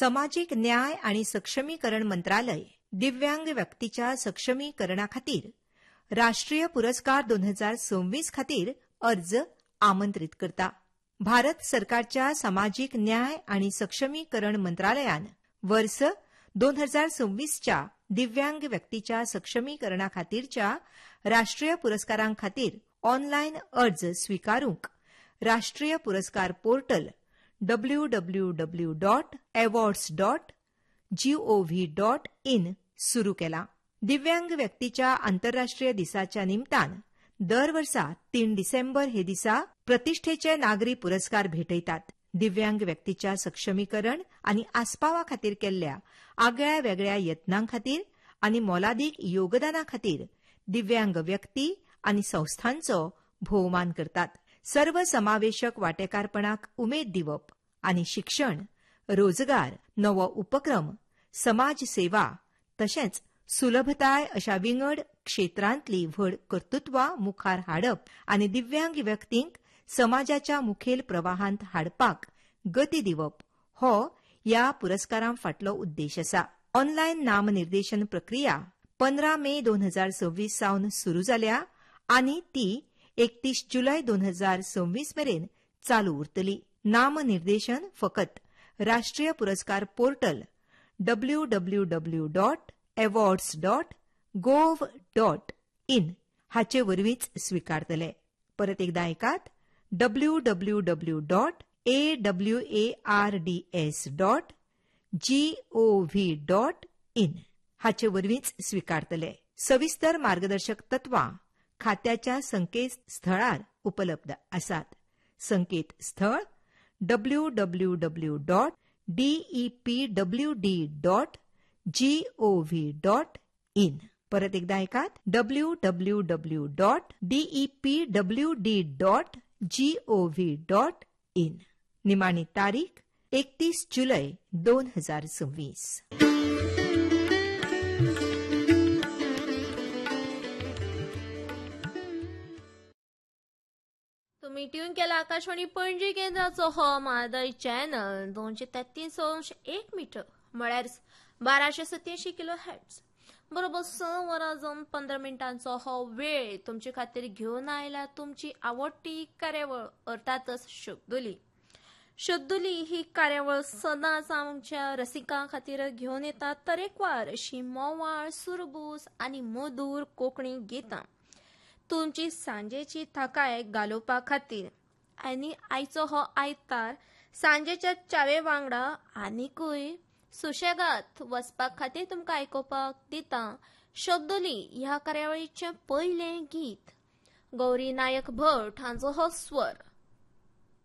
सामाजिक न्याय आणि सक्षमीकरण मंत्रालय दिव्यांग व्यक्तीच्या सक्षमीकरणाखातीर राष्ट्रीय पुरस्कार 2026 खातीर अर्ज आमंत्रित करता. भारत सरकारच्या सामाजिक न्याय आणि सक्षमीकरण मंत्रालयान वर्ष 2026च्या दिव्यांग व्यक्तीच्या सक्षमीकरणाखातीरच्या राष्ट्रीय पुरस्कारांखातीर ऑनलायन अर्ज स्वीकारूंक राष्ट्रीय पुरस्कार पोर्टल www.awards.gov.in सुरू केला. दिव्यांग व्यक्तीच्या आंतरराष्ट्रीय दिसाच्या निमतान दर वर्सा 3 डिसेंबर हे दिसा प्रतिष्ठेचे नागरी पुरस्कार भेटयतात. दिव्यांग व्यक्तीच्या सक्षमीकरण आणि आस्पावा खातीर केल्ल्या आगळ्या वेगळ्या यत्नांखातीर आणि मोलादीक योगदानाखातीर दिव्यांग व्यक्ती आणि संस्थांचो भोवमान करतात. सर्वसमावेशक वांटेकारपणाक उमेद दिवप आणि शिक्षण, रोजगार, नवो उपक्रम, समाज सेवा तशेंच सुलभताय अशा विंगड क्षेत्रांतली व्हड कर्तृत्वां मुखार हाडप आणि दिव्यांग व्यक्तींक समाजाच्या मुखेल प्रवाहांत हाडपाक गती दिवप हो ह्या पुरस्कारां फाटलो उद्देश आसा. ऑनलायन नामनिर्देशन प्रक्रिया 15 मे 2026 सावन सुरू जाल्या आनी ती 31 जुलै 2026 मेरेन चालू उरतली. नामनिर्देशन फकत राष्ट्रीय पुरस्कार पोर्टल www.awards.gov.in हाचे वरवींच स्वीकारतले. परत एकदा ऐकात www.awards.gov.in हाचे वरवींच स्वीकारतले. सविस्तर मार्गदर्शक तत्वां खात्याच्या संकेतस्थळार उपलब्ध आसात. संकेतस्थळ www.depwd.gov.in. परत एकदा ऐकात www.depwd.gov.in. निमाणी तारीख 31 जुलै 2026. तुम्ही ट्यून केला आकाशवाणी पणजी केंद्राचो हो मादय चॅनल 233.1 मीटर म्हळ्यार 1287 किलो हॅट्स. बरोबर 6 वरां जावन 15 मिनटांचो हो वेळ तुमचे खातीर घेवन आयला तुमची आवडटी कार्यावळ अर्थातच शब्दोली. शब्दोली ही कार्यावळ सदांच आमच्या रसिकां खातीर घेवन येता तरेकवार अशी मोवाळ, सुरबूस आनी मधूर कोंकणी गितां तुमची सांजेची थाकाय घालोवपा खातीर. आनी आयचो हो आयतार सांजेच्या च्यावे वांगडा आनिकूय सुशेगाद वचपा खातीर तुमकां आयकोपाक दिता शब्दोली ह्या कार्यावळीचें पयलें गीत. गौरी नायक भट हांचो हो स्वर.